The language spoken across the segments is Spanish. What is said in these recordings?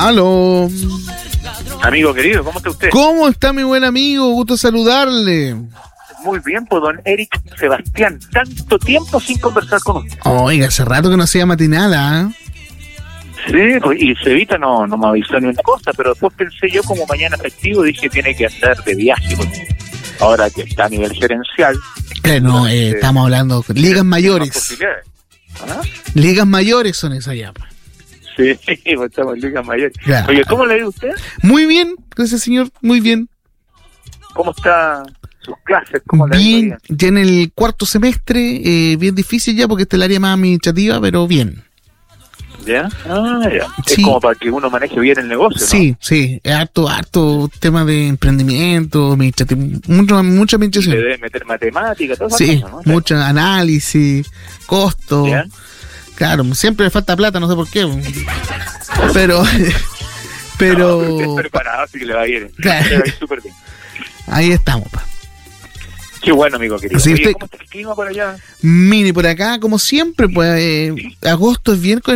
Aló. Amigo querido, ¿cómo está usted? ¿Cómo está mi buen amigo? Gusto saludarle. Muy bien, pues don Eric Sebastián, tanto tiempo sin conversar con usted. Oiga, hace rato que no hacía matinada, ¿eh? Sí, pues, y Cevita no me avisó ni una cosa, pero después pensé yo como mañana festivo, dije tiene que andar de viaje, porque ahora que está a nivel gerencial. No, estamos hablando de ligas mayores. ¿Ah? Ligas mayores son esas ya. Sí, pues estamos en ligas mayores. Claro. Oye, ¿cómo le ha ido usted? Muy bien, gracias señor, muy bien. ¿Cómo está sus clases? ¿Cómo le ha ido Bien, ya en el cuarto semestre, bien difícil ya porque esta es el área más administrativa, pero bien. ¿Ya? Ah, ya. Sí. Es como para que uno maneje bien el negocio, ¿no? Sí, sí, harto tema de emprendimiento, administrativo, mucha administración. Le debe meter matemática, todo eso. Sí, ¿no? mucho análisis, costo. ¿Ya? Claro, siempre le falta plata, no sé por qué. Pero No, pero usted es preparado, así que le va a ir. Claro. Le va a ir súper bien. Ahí estamos, pa. Qué bueno, amigo querido. Sí, Oye, ¿cómo está el clima por allá? Mini, por acá, como siempre, pues agosto es bien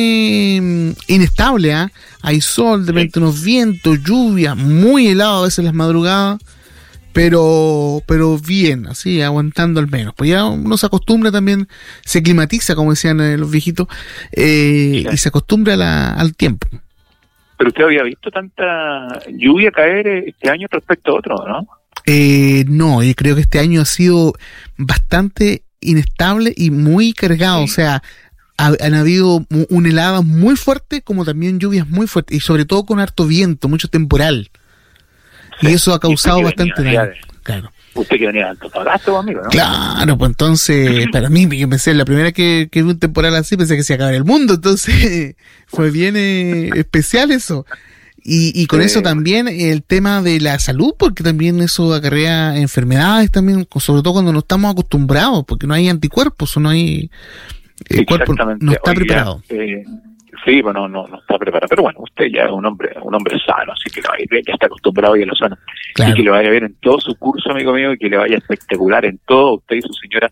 inestable, ¿ah? Hay sol, de repente unos vientos, lluvia, muy helado a veces las madrugadas, pero bien, así, aguantando al menos. Pues ya uno se acostumbra también, se climatiza, como decían los viejitos, y se acostumbra al tiempo. Pero usted había visto tanta lluvia caer este año respecto a otro, ¿no? No, yo creo que este año ha sido bastante inestable y muy cargado, sí. O sea, han habido un helado muy fuerte como también lluvias muy fuertes y sobre todo con harto viento, mucho temporal. Sí. Y eso ha causado bastante daño. Claro. Usted que venía de Antofagasta, amigo, ¿no? Claro, pues entonces, para mí, yo pensé, la primera que vi un temporal así, pensé que se acababa el mundo, entonces fue bien especial eso. Y con eso también el tema de la salud, porque también eso acarrea enfermedades también, sobre todo cuando no estamos acostumbrados, porque no hay anticuerpos o no hay... El cuerpo no está preparado. Sí, bueno, no está preparado. Pero bueno, usted ya es un hombre sano, así que le va a ir bien, ya está acostumbrado y a lo sano. Claro. Y que le vaya bien en todo su curso, amigo mío, y que le vaya espectacular en todo, usted y su señora.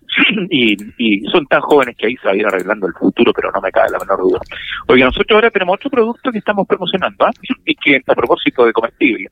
Y son tan jóvenes que ahí se va a ir arreglando el futuro, pero no me cabe la menor duda. Oiga, nosotros ahora tenemos otro producto que estamos promocionando, y que a propósito de comestible,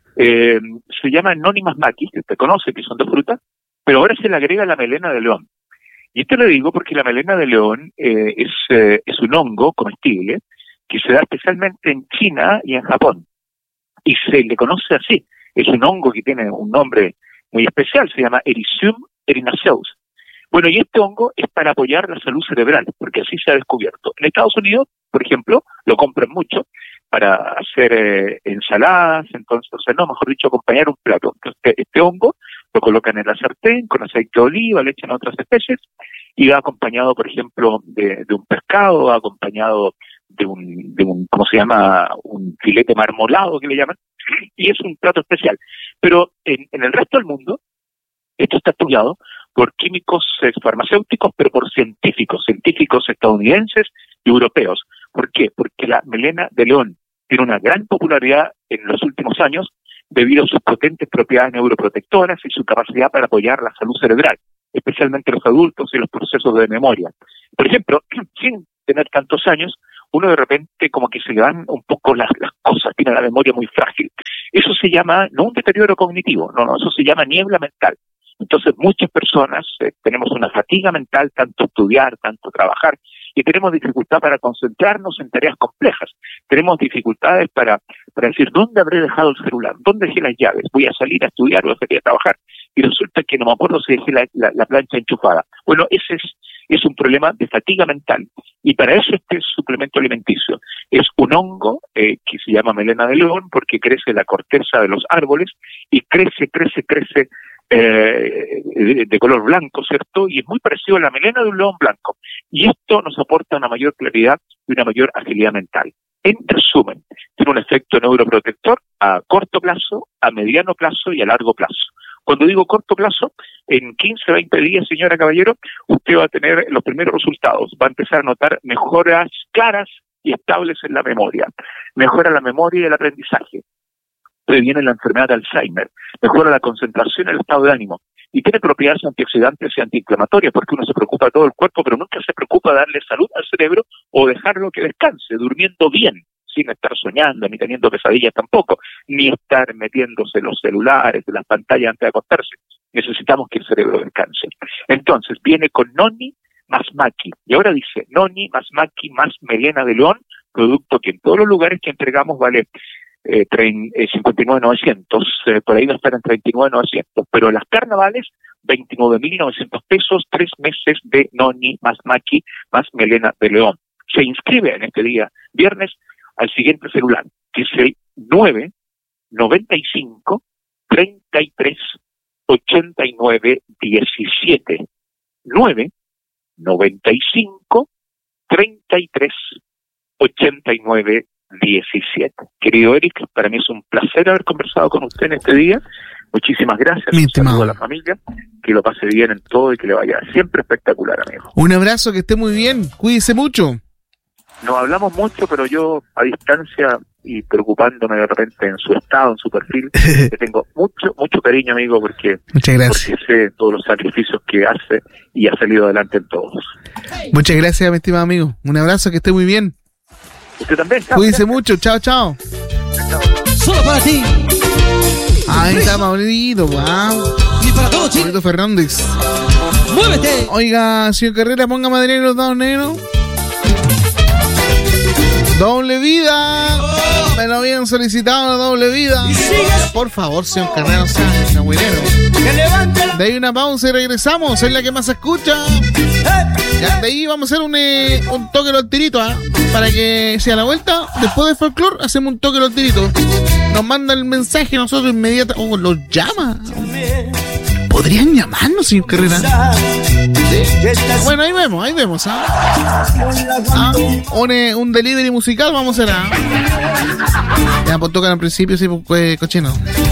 se llama Anónimas Maquis, que usted conoce, que son de fruta, pero ahora se le agrega la melena de león. Y esto lo digo porque la melena de león es un hongo comestible que se da especialmente en China y en Japón. Y se le conoce así. Es un hongo que tiene un nombre muy especial, se llama Erythrum erinaceus. Bueno, y este hongo es para apoyar la salud cerebral, porque así se ha descubierto. En Estados Unidos, por ejemplo, lo compran mucho para hacer ensaladas, entonces, mejor dicho, acompañar un plato. Entonces, este hongo lo colocan en la sartén con aceite de oliva, le echan otras especies y va acompañado, por ejemplo, de un pescado, va acompañado de un ¿cómo se llama? Un filete marmolado que le llaman, y es un plato especial. Pero en el resto del mundo, esto está estudiado por químicos farmacéuticos, pero por científicos estadounidenses y europeos. ¿Por qué? Porque la melena de león tiene una gran popularidad en los últimos años debido a sus potentes propiedades neuroprotectoras y su capacidad para apoyar la salud cerebral, especialmente los adultos y los procesos de memoria. Por ejemplo, sin tener tantos años, uno de repente como que se le van un poco las cosas, tiene la memoria muy frágil. Eso se llama, no un deterioro cognitivo, no, eso se llama niebla mental. Entonces, muchas personas tenemos una fatiga mental, tanto estudiar, tanto trabajar, y tenemos dificultad para concentrarnos en tareas complejas. Tenemos dificultades para decir, ¿dónde habré dejado el celular? ¿Dónde dejé las llaves? ¿Voy a salir a estudiar o a salir a trabajar? Y resulta que no me acuerdo si dejé la plancha enchufada. Bueno, ese es un problema de fatiga mental. Y para eso este suplemento alimenticio es un hongo que se llama melena de león porque crece en la corteza de los árboles y crece de color blanco, ¿cierto? Y es muy parecido a la melena de un león blanco. Y esto nos aporta una mayor claridad y una mayor agilidad mental. En resumen, tiene un efecto neuroprotector a corto plazo, a mediano plazo y a largo plazo. Cuando digo corto plazo, en 15, 20 días, señora caballero, usted va a tener los primeros resultados. Va a empezar a notar mejoras claras y estables en la memoria. Mejora la memoria y el aprendizaje. Previene la enfermedad de Alzheimer, mejora la concentración y el estado de ánimo, y tiene propiedades antioxidantes y antiinflamatorias, porque uno se preocupa de todo el cuerpo, pero nunca se preocupa de darle salud al cerebro o dejarlo que descanse, durmiendo bien, sin estar soñando, ni teniendo pesadillas tampoco, ni estar metiéndose los celulares, las pantallas antes de acostarse. Necesitamos que el cerebro descanse. Entonces, viene con noni más maqui. Y ahora dice, noni más maqui más melena de león, producto que en todos los lugares que entregamos vale 59.900, por ahí va a estar en 39.900, pero en las carnavales 29.900 pesos, 3 meses de noni más maqui más melena de león. Se inscribe en este día, viernes, al siguiente celular, que es el 995 33 89 17. 995 33 89 17. Querido Eric, para mí es un placer haber conversado con usted en este día. Muchísimas gracias. Un saludo a la familia, que lo pase bien en todo y que le vaya siempre espectacular, amigo. Un abrazo, que esté muy bien, cuídese mucho. Nos hablamos mucho, pero yo a distancia y preocupándome de repente en su estado, en su perfil, le tengo mucho cariño, amigo, porque sé todos los sacrificios que hace y ha salido adelante en todos. Muchas gracias, mi estimado amigo. Un abrazo, que esté muy bien. Usted también. Cuídese mucho, chao. Solo para ti. Ahí está Pablito, y para todos, Pablito Fernández. ¡Muévete! Oiga, señor Carrera, ponga madera en los dados negros. Doble vida. Me lo habían solicitado, doble vida. Por favor, señor Carrera, no sea agüerero. De ahí una pausa y regresamos. Es la que más se escucha. Ya, de ahí vamos a hacer un toque de los tiritos, para que sea la vuelta. Después del folclore, hacemos un toque de los tiritos. Nos manda el mensaje, nosotros inmediatamente. Los llama. ¿Podrían llamarnos, señor Carrera? Sí. Bueno, ahí vemos. Un delivery musical vamos a hacer. Ya, pues tocan al principio, sí, pues cochino.